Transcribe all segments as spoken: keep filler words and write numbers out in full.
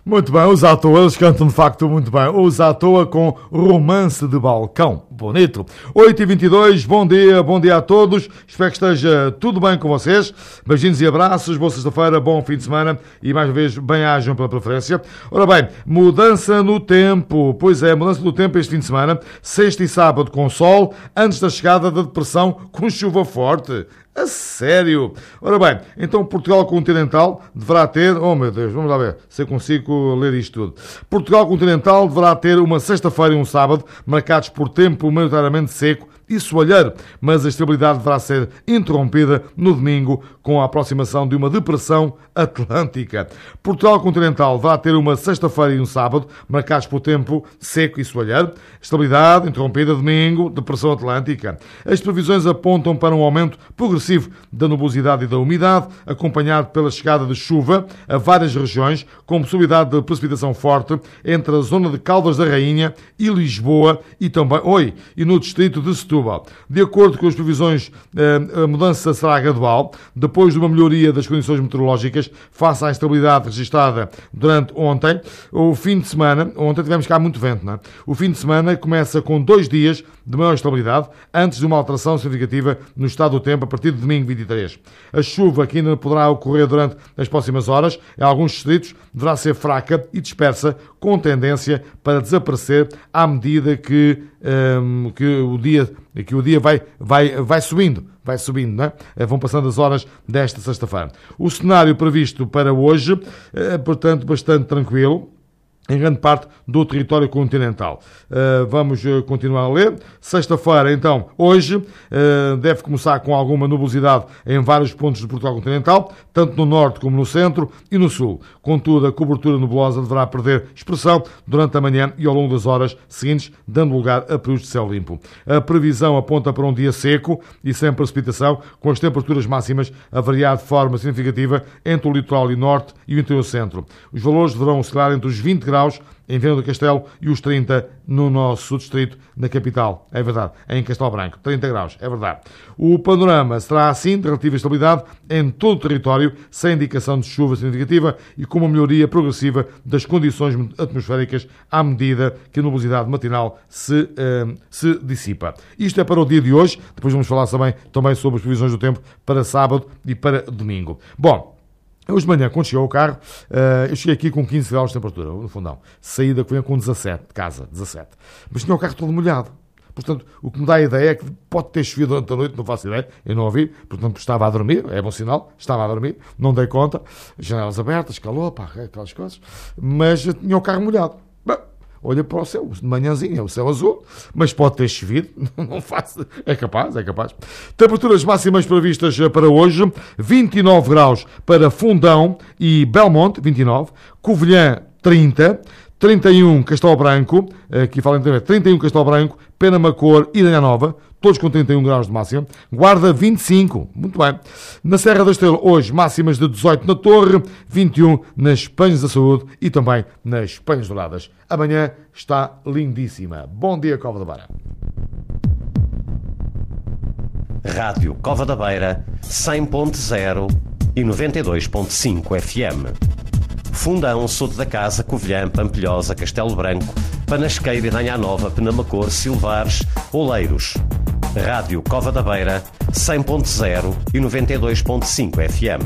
Muito bem, os à toa, eles cantam de facto muito bem. Os à toa com Romance de Balcão. Bonito. oito e vinte e dois, bom dia, bom dia a todos. Espero que esteja tudo bem com vocês. Beijinhos e abraços, boa sexta-feira, bom fim de semana e mais uma vez bem-ajam pela preferência. Ora bem, mudança no tempo. Pois é, mudança no tempo este fim de semana. Sexta e sábado com sol, antes da chegada da depressão com chuva forte. A sério? Ora bem, então Portugal continental deverá ter... Oh meu Deus, vamos lá ver se eu consigo ler isto tudo. Portugal continental deverá ter uma sexta-feira e um sábado marcados por tempo maioritariamente seco e soalheiro, mas a estabilidade deverá ser interrompida no domingo com a aproximação de uma depressão atlântica. Portugal continental vai ter uma sexta-feira e um sábado marcados por tempo seco e soalheiro, estabilidade interrompida domingo, depressão atlântica. As previsões apontam para um aumento progressivo da nubosidade e da umidade, acompanhado pela chegada de chuva a várias regiões, com possibilidade de precipitação forte entre a zona de Caldas da Rainha e Lisboa e também, oi, e no distrito de Setúbal. De acordo com as previsões, a mudança será gradual, depois de uma melhoria das condições meteorológicas face à instabilidade registada durante ontem. O fim de semana, ontem tivemos cá muito vento, não é? O fim de semana começa com dois dias de maior estabilidade, antes de uma alteração significativa no estado do tempo a partir de domingo vinte e três. A chuva, que ainda poderá ocorrer durante as próximas horas, em alguns distritos, deverá ser fraca e dispersa, com tendência para desaparecer à medida que, um, que o dia, que o dia vai, vai, vai subindo. Vai subindo, não é? Vão passando as horas desta sexta-feira. O cenário previsto para hoje é, portanto, bastante tranquilo em grande parte do território continental. Uh, vamos uh, continuar a ler. Sexta-feira, então, hoje, uh, deve começar com alguma nubosidade em vários pontos do Portugal continental, tanto no norte como no centro e no sul. Contudo, a cobertura nubulosa deverá perder expressão durante a manhã e ao longo das horas seguintes, dando lugar a períodos de céu limpo. A previsão aponta para um dia seco e sem precipitação, com as temperaturas máximas a variar de forma significativa entre o litoral e norte e o interior centro. Os valores deverão oscilar entre os vinte graus em Viana do Castelo e os trinta no nosso distrito, na capital. É verdade, em Castelo Branco. trinta graus, é verdade. O panorama será assim, de relativa estabilidade, em todo o território, sem indicação de chuva significativa e com uma melhoria progressiva das condições atmosféricas à medida que a nubosidade matinal se, eh, se dissipa. Isto é para o dia de hoje. Depois vamos falar também, também sobre as previsões do tempo para sábado e para domingo. Bom, hoje de manhã, quando cheguei ao carro, uh, eu cheguei aqui com quinze graus de temperatura, no fundão. Saída que vinha com dezassete, de casa, dezassete. Mas tinha o carro todo molhado. Portanto, o que me dá a ideia é que pode ter chovido durante a noite, não faço ideia, eu não ouvi. Portanto, estava a dormir, é bom sinal, estava a dormir, não dei conta. Janelas abertas, calor, pá, aquelas coisas. Mas tinha o carro molhado. Bem, olha para o céu, de manhãzinha, o céu azul, mas pode ter chovido, não faço, é capaz, é capaz. Temperaturas máximas previstas para hoje, vinte e nove graus para Fundão e Belmonte, vinte e nove, Covilhã, trinta, trinta e um Castelo Branco, aqui falam também, trinta e um Castelo Branco, Penamacor e Danha Nova, todos com trinta e um graus de máxima. Guarda, vinte e cinco. Muito bem. Na Serra da Estrela, hoje, máximas de dezoito na Torre, vinte e um nas Penhas da Saúde e também nas Penhas Douradas. Amanhã está lindíssima. Bom dia, Cova da Beira. Rádio Cova da Beira, cem ponto zero e noventa e dois ponto cinco F M. Fundão, Soto da Casa, Covilhã, Pampilhosa, Castelo Branco, Panasqueira, Danha Nova, Penamacor, Silvares, Oleiros. Rádio Cova da Beira, cem ponto zero e noventa e dois ponto cinco F M.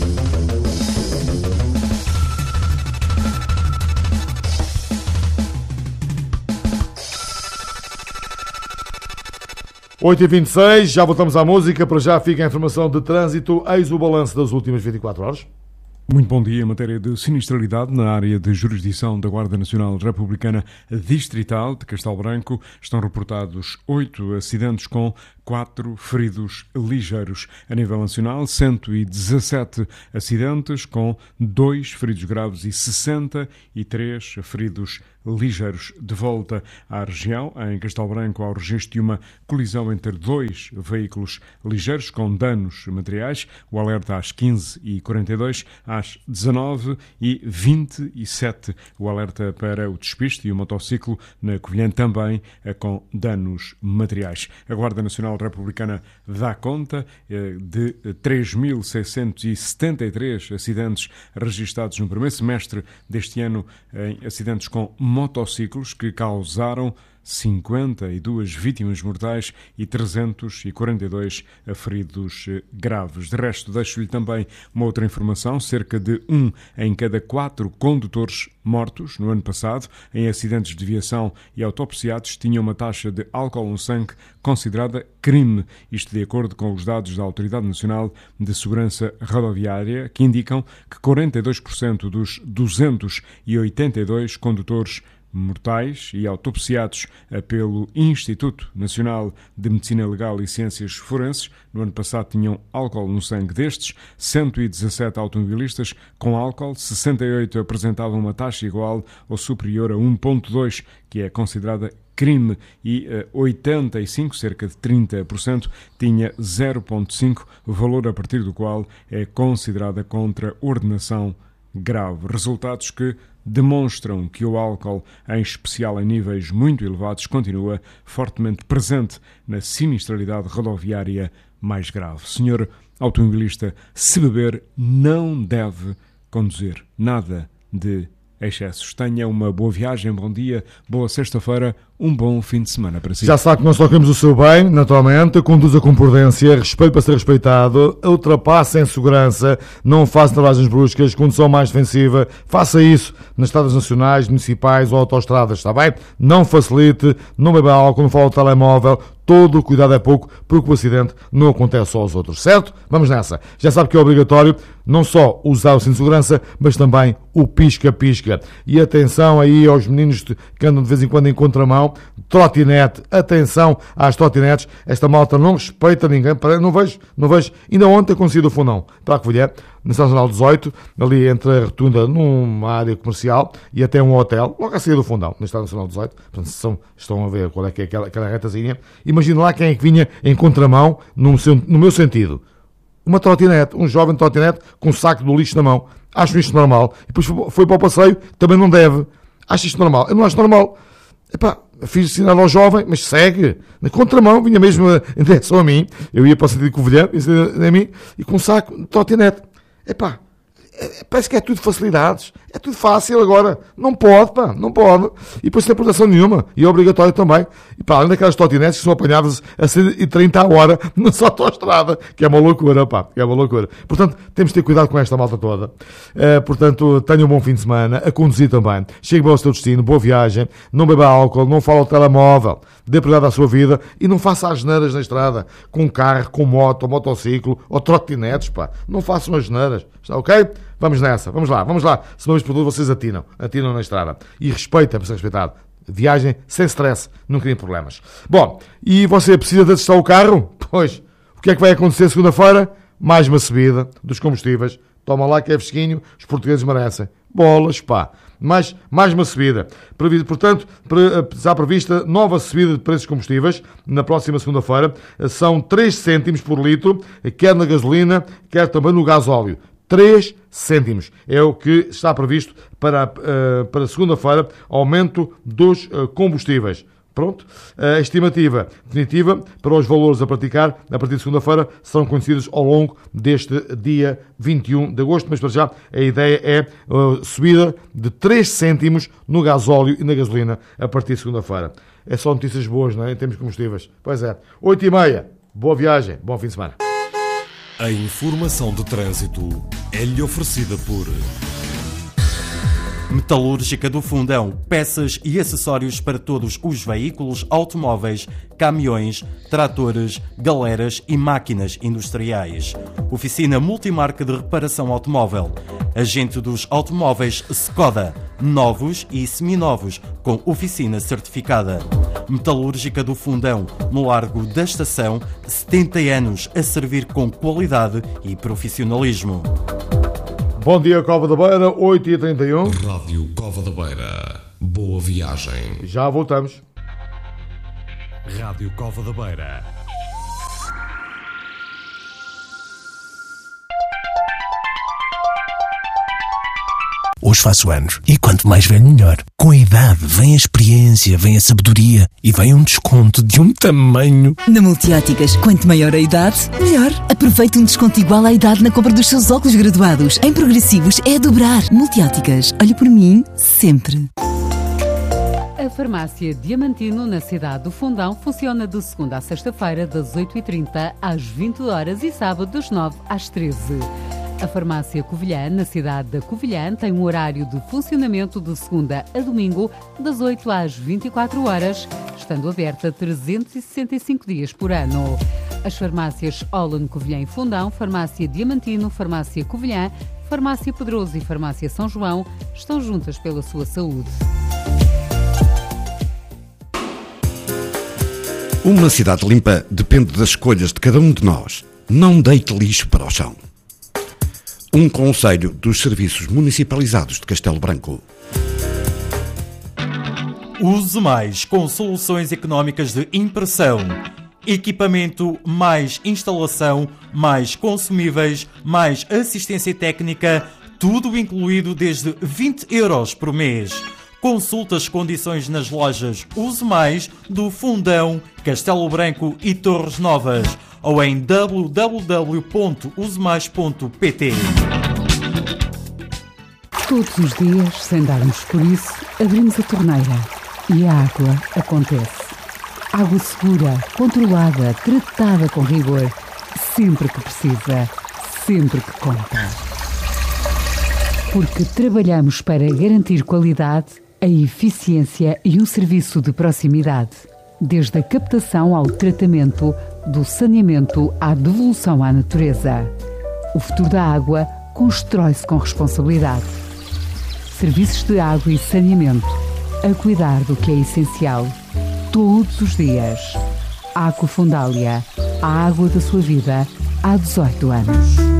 oito e vinte e seis, já voltamos à música, para já fica a informação de trânsito, eis o balanço das últimas vinte e quatro horas. Muito bom dia. Em matéria de sinistralidade, na área de jurisdição da Guarda Nacional Republicana Distrital de Castelo Branco, estão reportados oito acidentes com quatro feridos ligeiros. A nível nacional, cento e dezassete acidentes com dois feridos graves e sessenta e três feridos ligeiros. De volta à região, em Castelo Branco, há o registro de uma colisão entre dois veículos ligeiros com danos materiais. O alerta às quinze e quarenta e dois, às dezanove e vinte e sete. O alerta para o despiste e o motociclo na Covilhã também com danos materiais. A Guarda Nacional Republicana dá conta de três mil seiscentos e setenta e três acidentes registados no primeiro semestre deste ano, em acidentes com motociclos que causaram cinquenta e duas vítimas mortais e trezentos e quarenta e dois feridos graves. De resto, deixo-lhe também uma outra informação: cerca de um em cada quatro condutores mortos no ano passado em acidentes de viação e autopsiados tinham uma taxa de álcool no sangue considerada crime. Isto de acordo com os dados da Autoridade Nacional de Segurança Rodoviária, que indicam que quarenta e dois por cento dos duzentos e oitenta e dois condutores mortais e autopsiados pelo Instituto Nacional de Medicina Legal e Ciências Forenses no ano passado tinham álcool no sangue. Destes, cento e dezassete automobilistas com álcool, sessenta e oito apresentavam uma taxa igual ou superior a um vírgula dois, que é considerada crime, e uh, oitenta e cinco, cerca de trinta por cento, tinha zero vírgula cinco, valor a partir do qual é considerada contraordenação grave. Resultados que demonstram que o álcool, em especial em níveis muito elevados, continua fortemente presente na sinistralidade rodoviária mais grave. Senhor automobilista, se beber, não deve conduzir. Nada de excessos. Tenha uma boa viagem, bom dia, boa sexta-feira, um bom fim de semana para si. Já sabe que nós só queremos o seu bem, naturalmente, conduza com prudência, respeito para ser respeitado, ultrapasse em segurança, não faça travagens bruscas, condução mais defensiva, faça isso nas estradas nacionais, municipais ou autoestradas, está bem? Não facilite, não beba álcool, não fale ao telemóvel, todo o cuidado é pouco, porque o acidente não acontece só aos outros, certo? Vamos nessa. Já sabe que é obrigatório não só usar o cinto de segurança, mas também o pisca-pisca. E atenção aí aos meninos que andam de vez em quando em contramão, trotinete, atenção às trotinetes, esta malta não respeita ninguém, não vejo, não vejo, ainda ontem aconteceu do Fundão, para a Covilhã, na Estrada Nacional dezoito, ali entre a rotunda, numa área comercial e até um hotel, logo a sair do Fundão, na Estrada Nacional dezoito, portanto, são, estão a ver qual é que é aquela, aquela retazinha, imagina lá quem é que vinha em contramão, no, no meu sentido, uma trotinete, um jovem trotinete com um saco do lixo na mão, acho isto normal, e depois foi, foi para o passeio, também não deve, acho isto normal, eu não acho normal, epá, fiz sinal ao jovem, mas segue, na contramão, vinha mesmo em direção a mim, eu ia para o sentido de Covilhã, a mim, e com um saco de trotinete. Epá, é, parece que é tudo facilidades, é tudo fácil agora, não pode, pá, não pode, e depois sem proteção nenhuma, e é obrigatório também, e para além daquelas trotinetes que são apanhadas a cento e trinta a hora na sua autoestrada, que é uma loucura, pá, que é uma loucura. Portanto, temos de ter cuidado com esta malta toda, uh, portanto, tenha um bom fim de semana, a conduzir também, chegue bem ao seu destino, boa viagem, não beba álcool, não fale ao telemóvel, dê prioridade à sua vida e não faça asneiras na estrada, com carro, com moto, ou motociclo, ou trotinetes, pá, não façam asneiras, está ok? Vamos nessa, vamos lá, vamos lá. Se não vos produto, vocês atinam, atinam na estrada. E respeita, para ser respeitado. Viagem sem stress, não criem problemas. Bom, e você precisa de testar o carro? Pois, o que é que vai acontecer segunda-feira? Mais uma subida dos combustíveis. Toma lá que é fresquinho, os portugueses merecem. Bolas, pá. Mais, mais uma subida. Portanto, está prevista nova subida de preços de combustíveis na próxima segunda-feira. São três cêntimos por litro, quer na gasolina, quer também no gasóleo. três cêntimos é o que está previsto para, uh, para segunda-feira, aumento dos uh, combustíveis. Pronto, a estimativa definitiva para os valores a praticar a partir de segunda-feira serão conhecidos ao longo deste dia vinte e um de agosto, mas para já a ideia é uh, subida de três cêntimos no gasóleo e na gasolina a partir de segunda-feira. É só notícias boas, não é? Em termos de combustíveis. Pois é. oito e meia. Boa viagem. Bom fim de semana. A informação de trânsito é-lhe oferecida por Metalúrgica do Fundão, peças e acessórios para todos os veículos, automóveis, caminhões, tratores, galeras e máquinas industriais. Oficina multimarca de reparação automóvel. Agente dos automóveis Skoda, novos e seminovos, com oficina certificada. Metalúrgica do Fundão, no Largo da Estação, setenta anos a servir com qualidade e profissionalismo. Bom dia, Cova da Beira, oito e trinta e um. Rádio Cova da Beira. Boa viagem. Já voltamos. Rádio Cova da Beira. Hoje faço anos. E quanto mais velho, melhor. Com a idade vem a experiência, vem a sabedoria e vem um desconto de um tamanho. Na Multióticas, quanto maior a idade, melhor. Aproveite um desconto igual à idade na compra dos seus óculos graduados. Em progressivos é a dobrar. Multióticas, olhe por mim, sempre. A farmácia Diamantino, na cidade do Fundão, funciona de segunda a sexta-feira, das oito e trinta às vinte horas e sábado, das nove às treze. A farmácia Covilhã, na cidade da Covilhã, tem um horário de funcionamento de segunda a domingo, das oito às vinte e quatro horas, estando aberta trezentos e sessenta e cinco dias por ano. As farmácias Olan Covilhã e Fundão, farmácia Diamantino, farmácia Covilhã, farmácia Pedroso e farmácia São João estão juntas pela sua saúde. Uma cidade limpa depende das escolhas de cada um de nós. Não deite lixo para o chão. Um conselho dos serviços municipalizados de Castelo Branco. Use mais com soluções económicas de impressão. Equipamento, mais instalação, mais consumíveis, mais assistência técnica, tudo incluído desde vinte euros por mês. Consulte as condições nas lojas Use Mais do Fundão, Castelo Branco e Torres Novas ou em w w w ponto use mais ponto p t. Todos os dias, sem darmos por isso, abrimos a torneira e a água acontece. Água segura, controlada, tratada com rigor, sempre que precisa, sempre que conta. Porque trabalhamos para garantir qualidade, a eficiência e o serviço de proximidade. Desde a captação ao tratamento, do saneamento à devolução à natureza. O futuro da água constrói-se com responsabilidade. Serviços de água e saneamento, a cuidar do que é essencial, todos os dias. Aqua Fundália, a água da sua vida, há dezoito anos.